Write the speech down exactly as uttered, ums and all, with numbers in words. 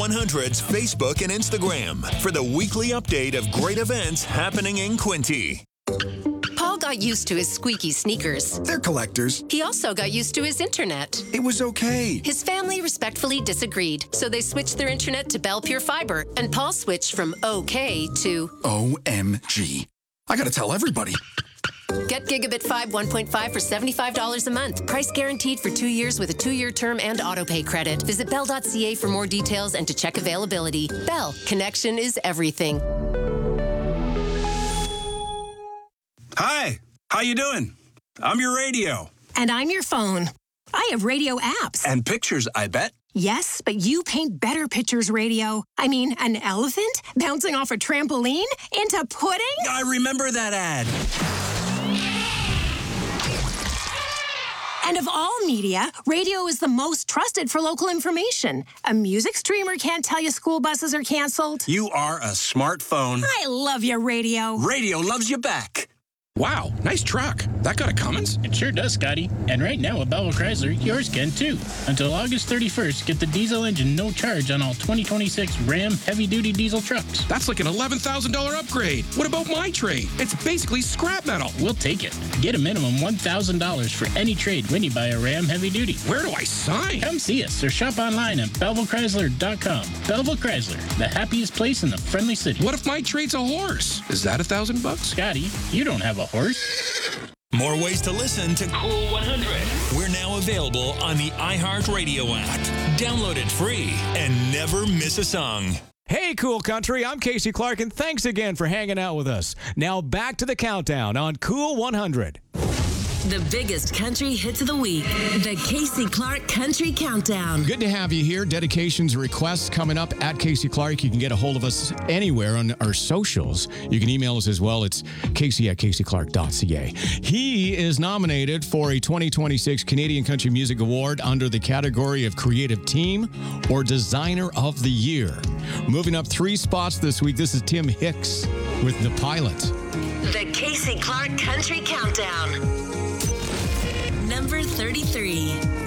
one hundred's Facebook and Instagram for the weekly update of great events happening in Quinte. Paul got used to his squeaky sneakers. They're collectors. He also got used to his internet. It was okay. His family respectfully disagreed, so they switched their internet to Bell Pure Fiber, and Paul switched from okay to O M G. I gotta tell everybody. Get Gigabit five one point five for seventy-five dollars a month. Price guaranteed for two years with a two-year term and autopay credit. Visit bell dot c a for more details and to check availability. Bell, connection is everything. Hi, how you doing? I'm your radio. And I'm your phone. I have radio apps. And pictures, I bet. Yes, but you paint better pictures, radio. I mean, an elephant bouncing off a trampoline into pudding? I remember that ad. And of all media, radio is the most trusted for local information. A music streamer can't tell you school buses are canceled. You are a smartphone. I love you, radio. Radio loves you back. Wow, nice truck. That got a Cummins? It sure does, Scotty. And right now at Belleville Chrysler, yours can too. Until August thirty-first, get the diesel engine no charge on all twenty twenty-six Ram heavy-duty diesel trucks. That's like an eleven thousand dollars upgrade. What about my trade? It's basically scrap metal. We'll take it. Get a minimum one thousand dollars for any trade when you buy a Ram heavy-duty. Where do I sign? Come see us or shop online at belleville chrysler dot com. Belleville Chrysler, the happiest place in the friendly city. What if my trade's a horse? Is that a thousand bucks? Scotty, you don't have a horse. More ways to listen to Cool one hundred. We're now available on the iHeartRadio app. Download it free and never miss a song. Hey, Cool Country, I'm Casey Clark, and thanks again for hanging out with us. Now back to the countdown on Cool one hundred. The biggest country hits of the week. The Casey Clark Country Countdown. Good to have you here. Dedications, requests coming up at Casey Clark. You can get a hold of us anywhere on our socials. You can email us as well. It's casey at casey clark dot c a. He is nominated for a twenty twenty-six Canadian Country Music Award under the category of Creative Team or Designer of the Year. Moving up three spots this week, this is Tim Hicks with The Pilot. The Casey Clark Country Countdown. Number thirty-three.